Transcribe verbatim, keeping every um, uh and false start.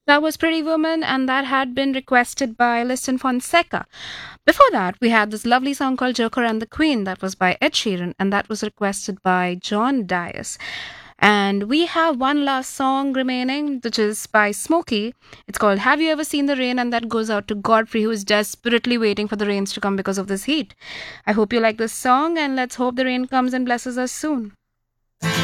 That was Pretty Woman, and that had been requested by Listen Fonseca. Before that, we had this lovely song called Joker and the Queen, that was by Ed Sheeran, and that was requested by John Dias. And we have one last song remaining, which is by Smokey. It's called Have You Ever Seen the Rain? And that goes out to Godfrey, who is desperately waiting for the rains to come because of this heat. I hope you like this song, and let's hope the rain comes and blesses us soon.